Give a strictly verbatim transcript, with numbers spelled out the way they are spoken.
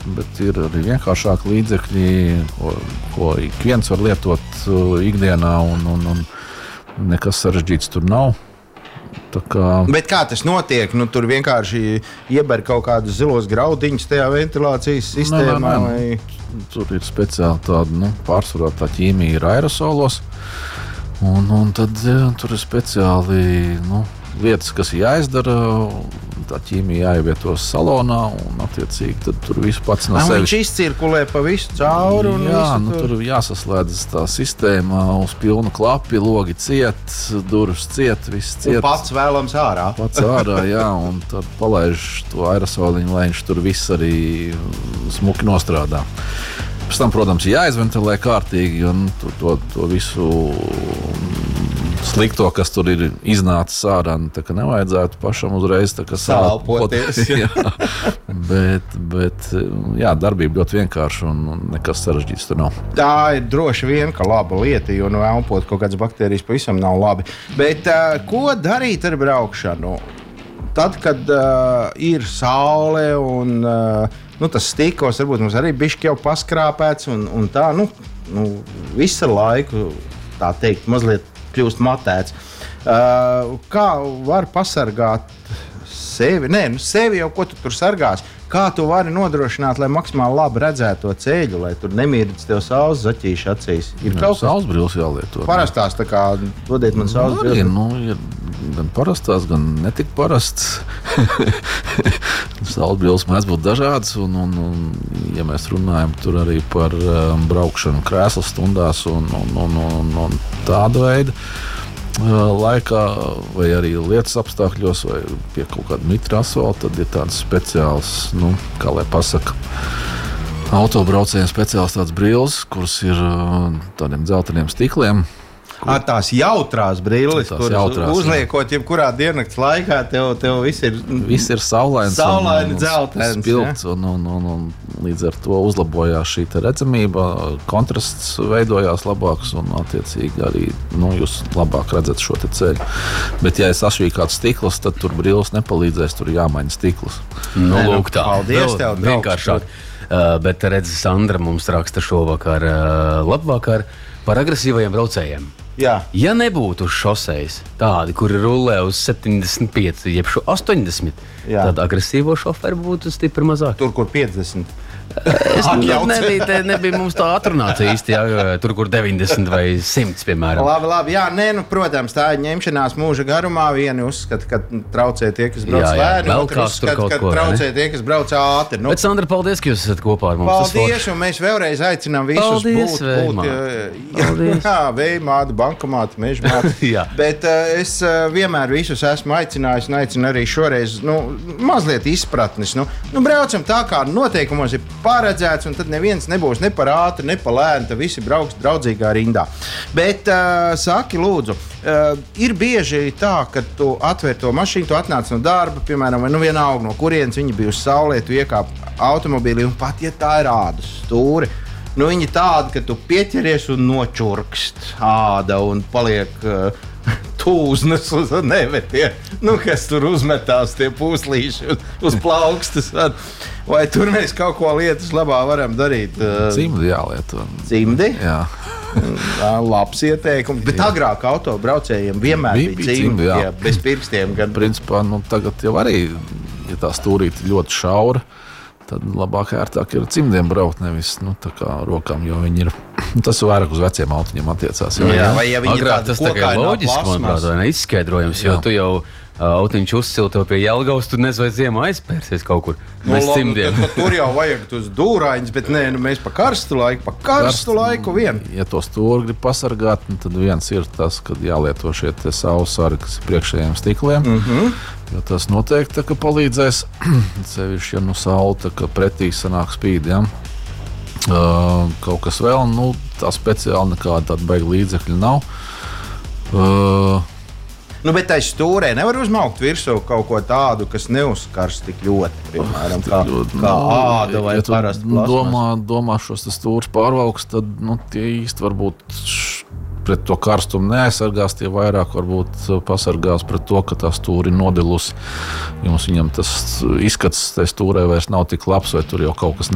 bet ir arī vienkāršāki līdzekļi, ko, ko ik viens var lietot ikdienā, un, un, un nekas sarežģīts tur nav. Tā kā... Bet kā tas notiek? Nu, tur vienkārši ieber kaut kādus zilos graudiņus tajā ventilācijas sistēmā? Nē, nē, nē. Vai... Tur ir speciāli tāda, nu, pārsvarā tā ķīmija ir aerosolos. Un, un tad jā, tur ir speciāli nu, lietas, kas jāizdara. Tā ķīmija jāievieto salonā, un attiecīgi tad tur viss pats no sevis. Viņš izcirkulē pa visu cauri. Un jā, visu nu, tur jāsaslēdz tā sistēma uz pilnu klapi, logi ciet, durvis ciet, viss ciet. Un pats vēlams ārā. Pats ārā, jā, un tad palaiž to aerosoliņu, lai viņš tur viss arī smuki nostrādā. Pēc tam, protams, jāizventilē kārtīgi, un to, to, to visu slikto, kas tur ir iznācis ārā, nu, tā kā nevajadzētu pašam uzreiz sāpoties. jā, bet, bet jā, darbība ļoti vienkārša un, un nekas sarežģīts tur nav. Tā ir droši vien, ka laba lieta, jo nu elpot kaut kādas baktērijas pavisam nav labi. Bet uh, ko darīt ar braukšanu? Tad, kad uh, ir saule un uh, nu, tas stikos, varbūt mums arī bišķi jau paskrāpēts un, un tā, nu, nu, visu laiku, tā teikt, mazliet kļūst matēts. Uh, kā var pasargāt sevi? Nē, nu sevi jau ko tu tur sargās. Kā tu vari nodrošināt, lai maksimāli labi redzētu to ceļu, lai tur nemirds tev saules zaķīši acīs? Ir jā, kaut kas saules brīlis jālieto. Parastās, tā kā dodiet man saules brīlis. Nu, ir gan parastās, gan netik parasts. Saules brīlis mēdz būt dažādas, un, un, un ja mēs runājam tur arī par um, braukšanu krēsla stundās un, un, un, un, un tādu veidu laikā, vai arī lietas apstākļos, vai pie kaut kāda mitra asfalta, tad ir tāds speciāls, nu, kā lai pasaka, autobraucējiem speciāls tāds brīlis, kurus ir tādiem dzelteniem stikliem. Ar tās jautrās brilles, kuras uzliekot jebkurā diennakts laikā, tev, tev viss ir, viss ir saulains, saulaini dzeltens, spilgts, un, un, un, un līdz ar to uzlabojās šī redzamība, kontrasts veidojās labāks, un attiecīgi arī nu, jūs labāk redzat šo te ceļu. Bet ja es sašvīkātu stiklas, tad tur brilles nepalīdzēs, tur jāmaina stiklas. Nu, lūk tā. Paldies tev, vienkāršāk. Uh, bet redz, Sandra mums raksta šovakar uh, labvakar par agresīvajiem braucējiem. Jā. Ja nebūtu uz šosejas tādi, kuri rullē uz septiņdesmit pieci, jeb astoņdesmit, jā, tad agresīvo šoferi būtu stipri mazāk. Tur, kur piecdesmit. Es nebija, te, nebija mums tā atrunāts īsti, jā, tur, kur deviņdesmit vai simts, piemēram. Labi, labi, jā, nē, nu, protams, tā ir ņemšanās mūža garumā. Vieni uzskata, ka traucē tie, kas brauc lēni, otri uzskata, ka traucē tie, kas brauc ātri. Nu, bet, Sandra, paldies, ka jūs esat kopā ar mums. Paldies, un mēs vēlreiz aicinām visus paldies, būt, būt jā, vējmāti, bankomāti, mežmāti. Bet uh, es uh, vienmēr visus esmu aicinājis un aicinu arī šoreiz, nu, mazliet izpratnes. Nu, nu, braucam tā, kā noteikumos ir paredzēts, un tad neviens nebūs ne par ātri, ne par lēni, tad visi brauks draudzīgā rindā. Bet uh, saki, lūdzu, uh, ir bieži tā, ka tu atver to mašīnu, tu atnāc no darba, piemēram, vai nu vienalga, no kurienes viņi bija uz saulē, tu iekāp automobīlī, un pat, ja tā ir ādas stūri, nu viņi tādi, ka tu pieķeries un nočurkst āda un paliek uh, tūznes uz nevetiem, nu, kas tur uzmetās tie pūslīši uz, uz plaukstas. Vai tur mēs kaut ko lietas labā varam darīt? Cimdi jālieto. Cimdi? Jā. Labs ieteikums. Bet jā, agrāk autobraucējiem vienmēr bija, bija cimdi, jā. Jā, bez pirkstiem. Gan... Principā, nu, tagad jau arī, ja tā stūrīte ļoti šaura, tad labāk ērtāk ir cimdiem braukt, nevis nu, tā kā rokām, jo viņi ir, tas vairāk uz veciem autiņiem attiecās. Jā, jā, vai ja viņi agrāk tas tā kā loģiski, manuprāt, vai ne izskaidrojums, jo jā, tu jau autiņš uzsilto pie Jelgavas, tu nezinu, vai ziemā aizpērsies kaut kur. Nu, mēs labi, cimdiem. Tad, tur jau vajag tos dūrāņus, bet nē, nu, mēs pa karstu laiku, pa karstu Karst, laiku vien. Ja to stūri grib pasargāt, tad viens ir tas, kad jālieto šie te saules sari, kas ir priekšējiem stikliem. Mm-hmm. Jo tas noteikti tā, ka palīdzēs, sevišķi, ja nu saule tā, ka pretī sanāk spīd, ja? Uh, kaut kas vēl, nu, tā speciāli nekāda tāda beiga līdzekļa nav. Uh, Nu, bet aiz stūrē nevar uzmaukt virsū kaut ko tādu, kas neuzkars tik ļoti, piemēram, kā, ļoti, kā nu, āda vai ja tu parasta plasmas. Domā, domā šos stūrus pārvalks, tad nu, tie īsti varbūt pret to karstumu neaizsargās, tie vairāk varbūt pasargās pret to, ka tā stūri nodilusi. Jums viņam tas izskats tai stūrē vairs nav tik labs, vai tur jau kaut kas